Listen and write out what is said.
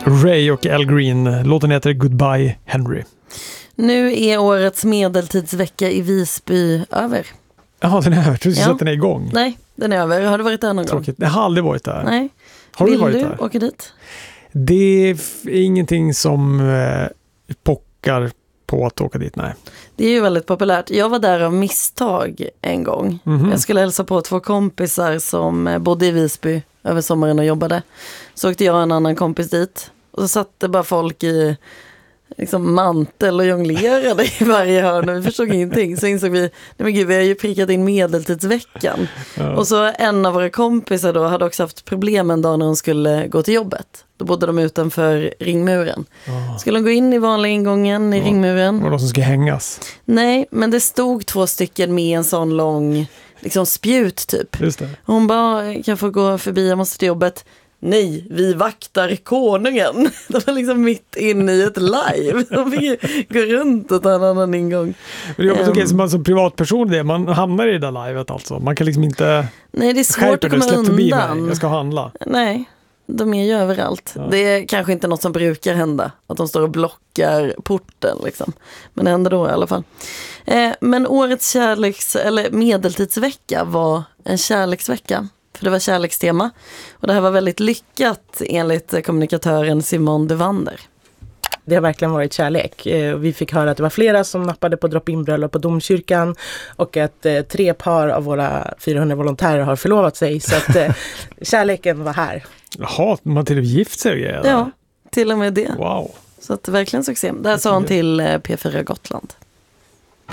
Ray och Al Green. Låten heter Goodbye Henry. Nu är årets medeltidsvecka i Visby över. Jaha, den är över. Tror du att den är igång? Nej, den är över. Har du varit där någon gång? Jag har aldrig varit där. Nej. Har du varit där? Vill du åka dit? Det är ingenting som pockar på att åka dit, nej. Det är ju väldigt populärt. Jag var där av misstag en gång. Mm-hmm. Jag skulle hälsa på 2 kompisar som bodde i Visby över sommaren och jobbade. Så åkte jag och en annan kompis dit. Och så satt det bara folk i liksom mantel och jonglerade i varje hörn och vi förstod ingenting. Så insåg vi, nej men gud, vi har ju prickat in medeltidsveckan. Ja. Och så en av våra kompisar då hade också haft problem en dag när hon skulle gå till jobbet. Då bodde de utanför ringmuren. Skulle de gå in i vanliga ingången i ringmuren? Var det de som ska hängas? Nej, men det stod 2 stycken med en sån lång liksom spjut typ. Just det. Och hon bara, kan jag få gå förbi, jag måste till jobbet. Nej, vi vaktar konungen. De var liksom mitt inne i ett live. De fick ju gå runt och ta en annan ingång. Men jag tycker som man som privatperson man hamnar i det där livet alltså. Man kan liksom inte... Nej, det är svårt att komma undan. Jag ska handla. Nej, de är ju överallt. Ja. Det är kanske inte något som brukar hända. Att de står och blockar porten liksom. Men det händer då i alla fall. Men årets medeltidsvecka var en kärleksvecka. För det var kärlekstema. Och det här var väldigt lyckat enligt kommunikatören Simone Devander. Det har verkligen varit kärlek. Vi fick höra att det var flera som nappade på drop-in-bröllop på domkyrkan. Och att 3 par av våra 400 volontärer har förlovat sig. Så att kärleken var här. Jaha, man till och med gift sig. Ja, till och med det. Wow. Så att det verkligen succé. Det här sa hon till P4 Gotland.